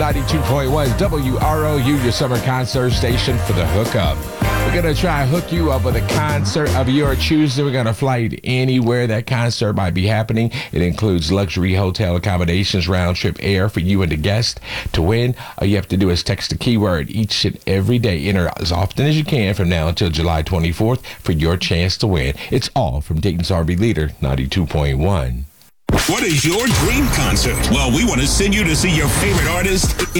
92.1 WROU, your summer concert station for the hookup. We're going to try to hook you up with a concert of your choosing. We're going to fly anywhere that concert might be happening. It includes luxury hotel accommodations, round-trip air for you and the guest. To win, all you have to do is text the keyword each and every day. Enter as often as you can from now until July 24th for your chance to win. It's all from Dayton's R&B leader, 92.1. What is your dream concert? Well, we want to send you to see your favorite artist